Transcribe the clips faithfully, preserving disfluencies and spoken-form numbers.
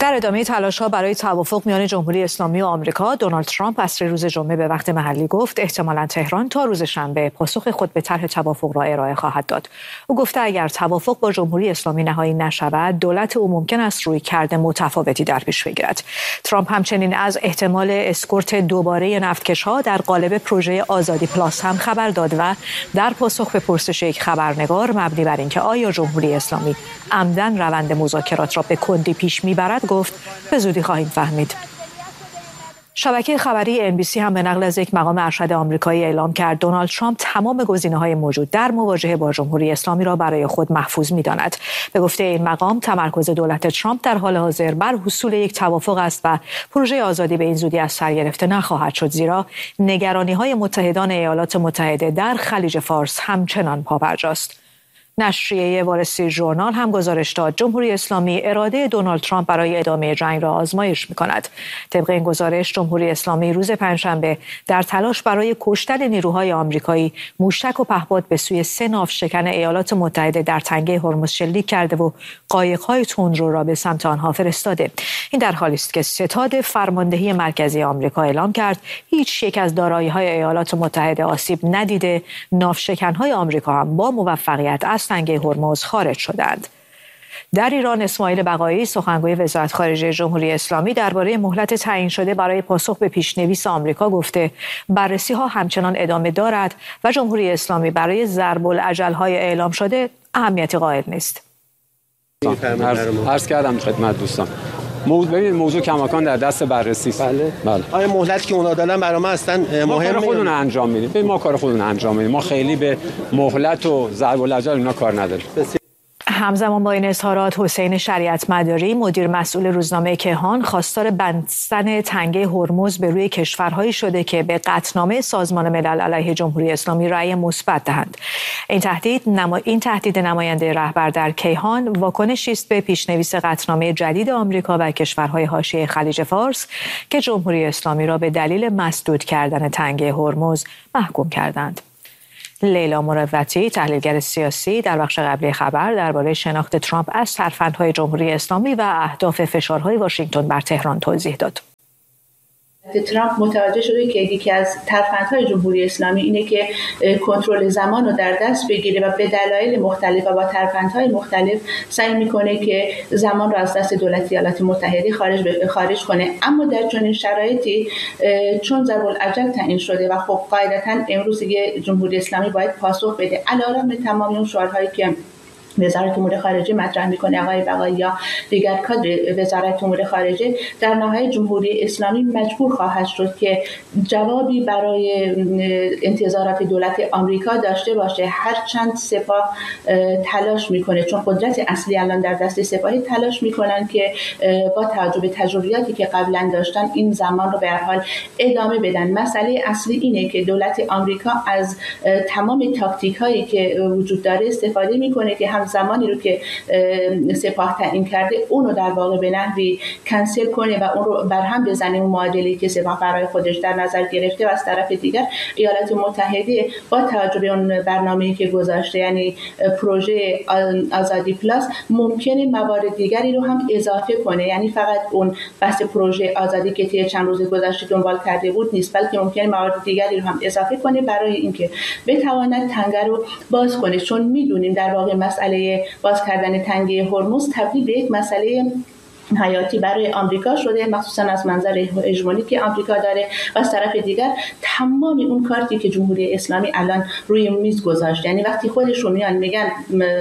در ادامه تلاش‌ها برای توافق میان جمهوری اسلامی و آمریکا، دونالد ترامپ عصر روز جمعه به وقت محلی گفت احتمالاً تهران تا روز شنبه پاسخ خود به طرح توافق را ارائه خواهد داد. او گفته اگر توافق با جمهوری اسلامی نهایی نشود، دولت او ممکن است رویکرد متفاوتی در پیش بگیرد. ترامپ همچنین از احتمال اسکورت دوباره نفتکش‌ها در قالب پروژه آزادی پلاس هم خبر داد و در پاسخ به پرسش یک خبرنگار مبنی بر اینکه آیا جمهوری اسلامی عمدن روند مذاکرات را به کندی پیش میبرد گفت به زودی خواهیم فهمید. شبکه خبری ام بی سی هم به نقل از یک مقام ارشد آمریکایی اعلام کرد دونالد ترامپ تمام گزینه‌های موجود در مواجهه با جمهوری اسلامی را برای خود محفوظ می‌داند. به گفته این مقام تمرکز دولت ترامپ در حال حاضر بر حصول یک توافق است و پروژه آزادی به این زودی از سر گرفته نخواهد شد، زیرا نگرانی‌های متحدان ایالات متحده در خلیج فارس همچنان پابرجاست. نشریه وال استریت ژورنال هم گزارش داد جمهوری اسلامی اراده دونالد ترامپ برای ادامه جنگ را آزمایش می‌کند. طبق این گزارش جمهوری اسلامی روز پنجشنبه در تلاش برای کشتن نیروهای آمریکایی موشک و پهپاد به سوی سه ناوشکن ایالات متحده در تنگه هرمز شلیک کرده و قایق‌های تندرو را به سمت آنها فرستاده. این در حالی است که ستاد فرماندهی مرکزی آمریکا اعلام کرد هیچ یک از دارایی‌های ایالات متحده آسیب ندیده، ناوشکن‌های آمریکا هم با موفقیت از تنگه هرمز خارج شدند. در ایران اسماعیل بقایی سخنگوی وزارت خارجه جمهوری اسلامی درباره مهلت تعیین شده برای پاسخ به پیشنویس آمریکا گفته بررسی‌ها همچنان ادامه دارد و جمهوری اسلامی برای ضرب الاجل‌های اعلام شده اهمیتی قائل نیست. عرض کردم خدمت دوستان موضوع ببینید موضوع کماکان در دست بررسی است. بله. بله. آیا مهلتی که اونا دادن برای ما اصلا ما مهمه؟ کار خودمون انجام میدیم. ما کار خودمون انجام میدیم. ما خیلی به مهلت و ضرب الاجل اینا کار نداریم. همزمان با این اظهارات حسین شریعت مداری مدیر مسئول روزنامه کیهان خواستار بستن تنگه هرمز به روی کشورهایی شده که به قطعنامه سازمان ملل علیه جمهوری اسلامی رأی مثبت دهند. این تهدید نما... این تهدید نماینده رهبر در کیهان واکنشی است به پیشنویس قطعنامه جدید آمریکا و کشورهای حاشیه خلیج فارس که جمهوری اسلامی را به دلیل مسدود کردن تنگه هرمز محکوم کردند. لیلا مروتی تحلیلگر سیاسی در بخش قبلی خبر درباره شناخت ترامپ از ترفندهای جمهوری اسلامی و اهداف فشارهای واشنگتن بر تهران توضیح داد. ترامپ متوجه شده که یکی از ترفندهای جمهوری اسلامی اینه که کنترل زمان رو در دست بگیره و به دلایل مختلف و با ترفندهای مختلف سعی میکنه که زمان رو از دست دولت ایالات متحده خارج خارج کنه. اما در چنین شرایطی چون ضرب الاجل تعیین شده و خب قاعدتاً امروز دیگه جمهوری اسلامی باید پاسخ بده علیرغم تمام اون شعارهایی که وزارت امور خارجه مطرح میکنه آقای بقایی یا دیگر کادر وزارت امور خارجه، در نهایت جمهوری اسلامی مجبور خواهد شد که جوابی برای انتظارات دولت آمریکا داشته باشه. هرچند سپاه تلاش میکنه، چون قدرت اصلی الان در دست سپاهی، تلاش میکنن که با توجه به تجربیاتی که قبلا داشتن این زمان رو به هر حال ادامه بدن. مسئله اصلی اینه که دولت آمریکا از تمام تاکتیک هایی که وجود داره استفاده میکنه که هم زمانی رو که سپاه تعیین کرده اون رو در واقع به نحوی کنسل کنه و اون رو برهم بزنه، اون معادله‌ای که سپاه برای خودش در نظر گرفته. و از طرف دیگر ایالات متحده با توجه به اون برنامه‌ای که گذاشته، یعنی پروژه آزادی پلاس، ممکنه موارد دیگری رو هم اضافه کنه. یعنی فقط اون بحث پروژه آزادی که طی چند روز گذشته دنبال کرده بود نیست، بلکه ممکنه موارد دیگری رو هم اضافه کنه برای اینکه بتواند تنگه رو باز کنه. چون میدونیم در واقع مسئله باز کردن تنگه هرمز تبدیل به یک مسئله حیاتی برای آمریکا شده، مخصوصا از منظر هژمونی که آمریکا داره. و از طرف دیگر تمام اون کارتی که جمهوری اسلامی الان روی میز گذاشته، یعنی وقتی خودشون میان میگن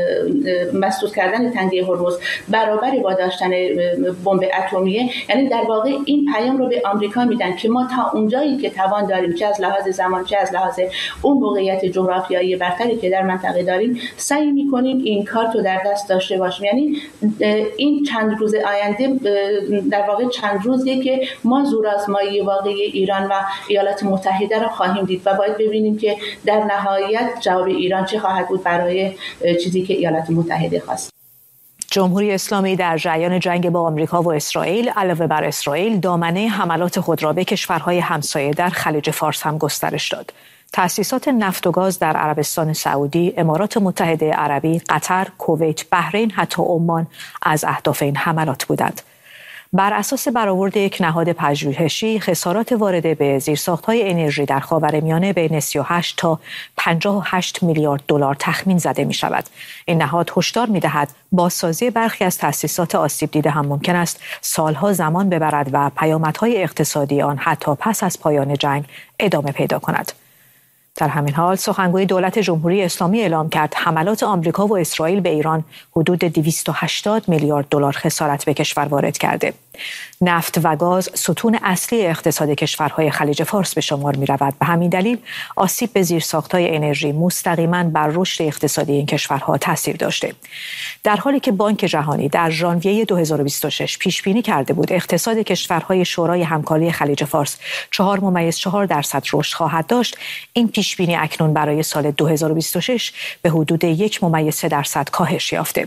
مسدود کردن تنگه هرمز برابر با داشتن بمب اتمیه، یعنی در واقع این پیام رو به آمریکا میدن که ما تا اونجایی که توان داریم، چه از لحاظ زمان چه از لحاظ اون موقعیت جغرافیایی برتری که در منطقه داریم، سعی میکنیم این کارت رو در دست داشته باشیم. یعنی این چند روز آینده در واقع چند روزیه که ما زورآزمایی واقعی ایران و ایالات متحده را خواهیم دید و باید ببینیم که در نهایت جواب ایران چه خواهد بود برای چیزی که ایالات متحده خواست. جمهوری اسلامی در جریان جنگ با آمریکا و اسرائیل علاوه بر اسرائیل دامنه حملات خود را به کشورهای همسایه در خلیج فارس هم گسترش داد. تأسیسات نفت و گاز در عربستان سعودی، امارات متحده عربی، قطر، کویت، بحرین حتی عمان از اهداف این حملات بودند. بر اساس برآورد یک نهاد پژوهشی، خسارات وارده به زیرساخت‌های انرژی در خاورمیانه بین سی و هشت تا پنجاه و هشت میلیارد دلار تخمین زده می شود. این نهاد هشدار می دهد بازسازی برخی از تأسیسات آسیب دیده هم ممکن است سالها زمان ببرد و پیامدهای اقتصادی آن حتی پس از پایان جنگ ادامه پیدا کند. در همین حال سخنگوی دولت جمهوری اسلامی اعلام کرد حملات آمریکا و اسرائیل به ایران حدود دویست و هشتاد میلیارد دلار خسارت به کشور وارد کرده. نفت و گاز ستون اصلی اقتصاد کشورهای خلیج فارس به شمار می رود. به همین دلیل آسیب به زیرساخت‌های انرژی مستقیما بر رشد اقتصادی این کشورها تاثیر داشته. در حالی که بانک جهانی در ژانویه دو هزار و بیست و شش پیش بینی کرده بود اقتصاد کشورهای شورای همکاری خلیج فارس چهار ممیز چهار درصد رشد خواهد داشت، این پیش بینی اکنون برای سال دو هزار و بیست و شش به حدود یک ممیز سه درصد کاهش یافته.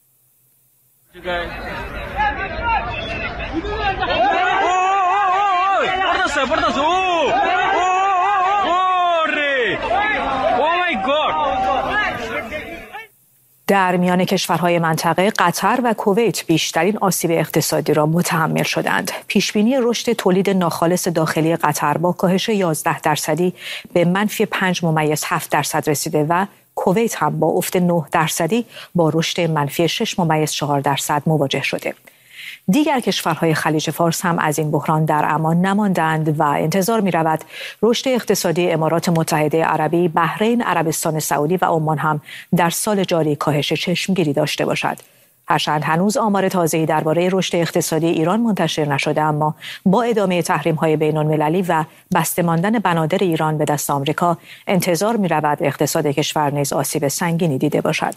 در میان کشورهای منطقه قطر و کویت بیشترین آسیب اقتصادی را متحمل شدند. پیشبینی رشد تولید ناخالص داخلی قطر با کاهش یازده درصدی به منفی پنج ممیز هفت درصد رسیده و کویت هم با افت نه درصدی با رشد منفی شش ممیز چهار درصد مواجه شده. دیگر کشورهای خلیج فارس هم از این بحران در امان نماندند و انتظار می رود رشد اقتصادی امارات متحده عربی، بحرین، عربستان سعودی و عمان هم در سال جاری کاهش چشمگیری داشته باشد. هرچند هنوز آمار تازه‌ای درباره رشد اقتصادی ایران منتشر نشده، اما با ادامه تحریم‌های بین‌المللی و بسته ماندن بنادر ایران به دست آمریکا، انتظار می رود اقتصاد کشور نیز آسیب سنگینی دیده باشد.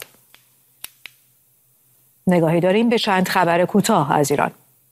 نگاهی داریم به چند خبر کوتاه از ایران.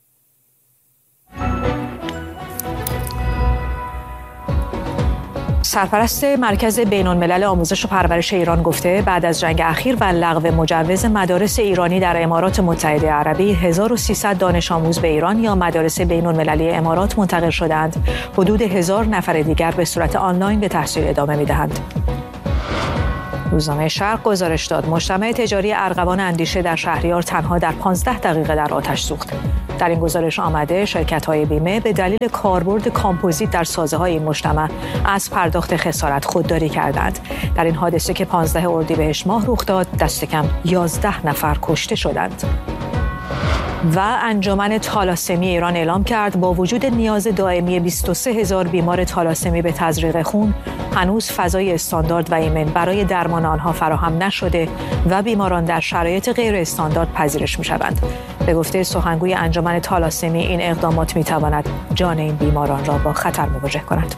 سرپرست مرکز بین‌الملل آموزش و پرورش ایران گفته بعد از جنگ اخیر و لغو مجوز مدارس ایرانی در امارات متحده عربی، هزار و سیصد دانش آموز به ایران یا مدارس بین‌المللی امارات منتقل شدند. حدود هزار نفر دیگر به صورت آنلاین به تحصیل ادامه می‌دهند. روزنامه شرق گزارش داد مجتمع تجاری ارغوان اندیشه در شهریار تنها در پانزده دقیقه در آتش سوخت. در این گزارش آمده شرکت‌های بیمه به دلیل کاربرد کامپوزیت در سازه‌های این مجتمع از پرداخت خسارت خودداری کردند. در این حادثه که پانزده اردیبهشت ماه رخ داد، دست کم یازده نفر کشته شدند. و انجمن تالاسمی ایران اعلام کرد با وجود نیاز دائمی بیست و سه هزار بیمار تالاسمی به تزریق خون، هنوز فضای استاندارد و ایمن برای درمان آنها فراهم نشده و بیماران در شرایط غیر استاندارد پذیرش می‌شوند. به گفته سخنگوی انجمن تالاسمی، این اقدامات می‌تواند جان این بیماران را با خطر مواجه کند.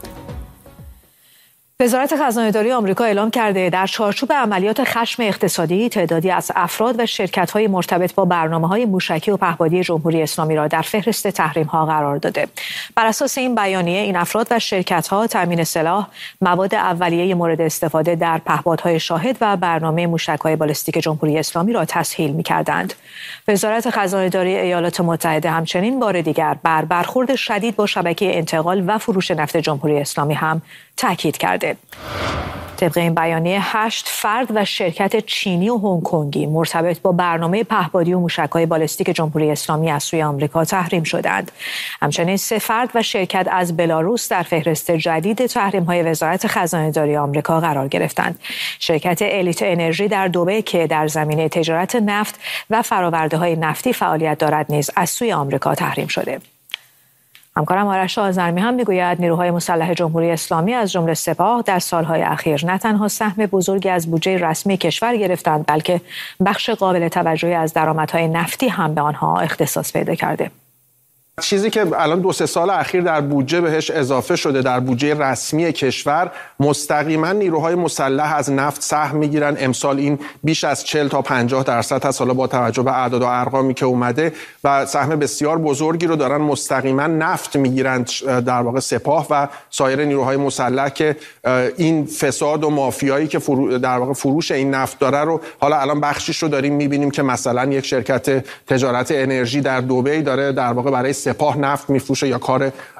وزارت خزانه‌داری آمریکا اعلام کرده در چارچوب عملیات خشم اقتصادی تعدادی از افراد و شرکت‌های مرتبط با برنامه‌های موشکی و پهپادی جمهوری اسلامی را در فهرست تحریم‌ها قرار داده. بر اساس این بیانیه، این افراد و شرکت‌ها تامین سلاح، مواد اولیه مورد استفاده در پهپادهای شاهد و برنامه موشک‌های بالستیک جمهوری اسلامی را تسهیل می‌کردند. وزارت خزانه‌داری ایالات متحده همچنین بار دیگر بر برخورد شدید با شبکه انتقال و فروش نفت جمهوری اسلامی هم تاکید کرده. طبق این بیانیه هشت فرد و شرکت چینی و هنگ کنگی مرتبط با برنامه پهپادی و موشک‌های بالستیک جمهوری اسلامی از سوی آمریکا تحریم شدند. همچنین سه فرد و شرکت از بلاروس در فهرست جدید تحریم‌های وزارت خزانه‌داری آمریکا قرار گرفتند. شرکت الیت انرژی در دبی که در زمینه تجارت نفت و فرآورده‌های نفتی فعالیت دارد نیز از سوی آمریکا تحریم شده. همکارم آرش آذرمی هم میگوید نیروهای مسلح جمهوری اسلامی از جمله سپاه در سالهای اخیر نه تنها سهم بزرگی از بودجه رسمی کشور گرفتند، بلکه بخش قابل توجهی از درآمدهای نفتی هم به آنها اختصاص پیدا کرده. چیزی که الان دو سه سال اخیر در بودجه بهش اضافه شده، در بودجه رسمی کشور مستقیما نیروهای مسلح از نفت سهم میگیرن. امسال این بیش از چهل تا پنجاه درصد هست، حالا با توجه به اعداد و ارقامی که اومده، و سهم بسیار بزرگی رو دارن مستقیما نفت میگیرن در واقع سپاه و سایر نیروهای مسلح که این فساد و مافیایی که در واقع فروش این نفت داره رو حالا الان بخشیش رو داریم میبینیم که مثلا یک شرکت تجارت انرژی در دبی داره در واقع برای سپاه نفت میفروشه یا کار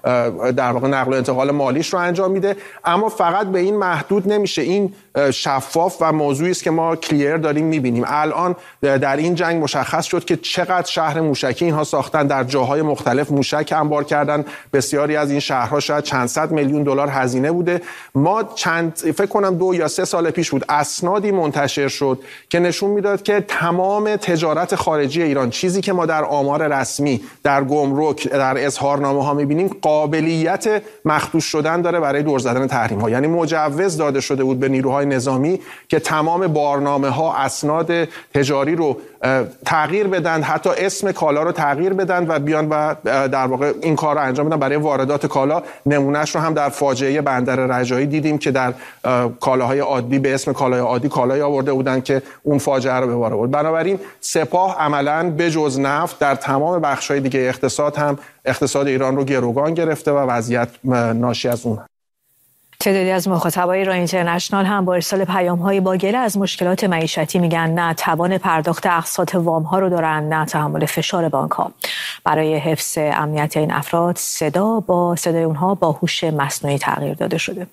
در واقع نقل و انتقال مالیش رو انجام میده. اما فقط به این محدود نمیشه، این شفاف و موضوعی است که ما کلیر داریم میبینیم. الان در این جنگ مشخص شد که چقدر شهر موشکی اینها ساختن، در جاهای مختلف موشک انبار کردن، بسیاری از این شهرها شاید چند صد میلیون دلار هزینه بوده. ما چند فکر کنم دو یا سه سال پیش بود اسنادی منتشر شد که نشون میداد که تمام تجارت خارجی ایران، چیزی که ما در آمار رسمی، در گمرک، در اظهارنامه ها میبینیم، قابلیت مخدوش شدن داره برای دور زدن تحریم ها. یعنی مجوز داده شده بود به نیروهای نظامی که تمام بارنامه ها، اسناد تجاری رو تغییر بدن، حتی اسم کالا رو تغییر بدن و بیان و در واقع این کار رو انجام بدن برای واردات کالا. نمونهش رو هم در فاجعه بندر رجایی دیدیم که در کالاهای عادی به اسم کالای عادی کالایی آورده بودن که اون فاجعه رو به بار آورد. بنابراین سپاه عملاً بجز نفت در تمام بخش‌های دیگه اقتصاد هم اقتصاد ایران رو گروگان گرفته و وضعیت ناشی از اون. تعدادی از مخاطبای رای اینترنشنال هم با ارسال پیام‌های با گله از مشکلات معیشتی میگن نه توان پرداخت اقساط وام‌ها رو دارن، نه تحمل فشار بانک‌ها. برای حفظ امنیت این افراد صدا با صدای اونها با هوش مصنوعی تغییر داده شده.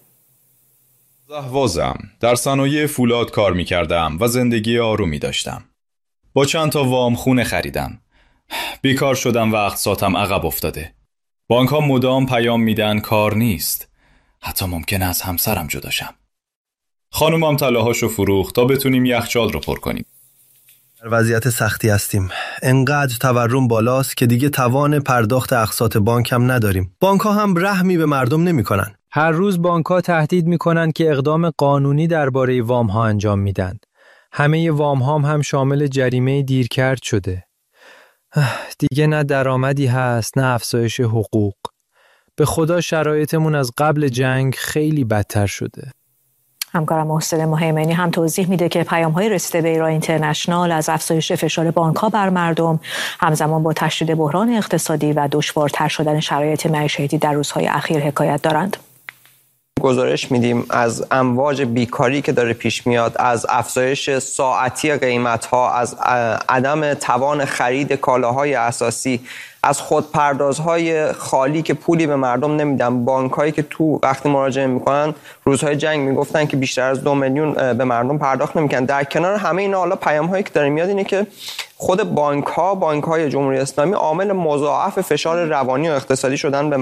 زهوازم، در صنایع فولاد کار می‌کردم و زندگی آرومی داشتم. با چند تا وام خونه خریدم. بیکار شدم و اقساطم عقب افتاده. بانک‌ها مدام پیام میدن کار نیست. حتی ممکنه از همسرم جدا شم. خانومم طلاهاشو فروخت تا بتونیم یخچال رو پر کنیم. در وضعیت سختی هستیم. انقدر تورم بالاست که دیگه توان پرداخت اقساط بانک هم نداریم. بانک‌ها هم رحمی به مردم نمی‌کنن. هر روز بانک‌ها تهدید می‌کنن که اقدام قانونی درباره وام‌ها انجام میدن. همه وام‌ها هم شامل جریمه دیرکرد شده. دیگه نه درآمدی هست، نه افزایش حقوق. به خدا شرایطمون از قبل جنگ خیلی بدتر شده. همکارم محسن مهیمنی هم توضیح میده که پیام‌های رسیده به ایران اینترنشنال از افزایش فشار بانک‌ها بر مردم همزمان با تشدید بحران اقتصادی و دشوارتر شدن شرایط معیشتی در روزهای اخیر حکایت دارند. گزارش میدیم از امواج بیکاری که داره پیش میاد، از افزایش ساعتی قیمت‌ها، از عدم توان خرید کالاهای اساسی، از خودپردازهای خالی که پولی به مردم نمیدن. بانک‌هایی که تو وقتی مراجعه میکنن روزهای جنگ میگفتن که بیشتر از دو میلیون به مردم پرداخت نمیکنن. در کنار همه اینا حالا پیام‌هایی که داره میاد اینه که خود بانک‌ها، بانک‌های جمهوری اسلامی عامل مضاعف فشار روانی و اقتصادی شدن به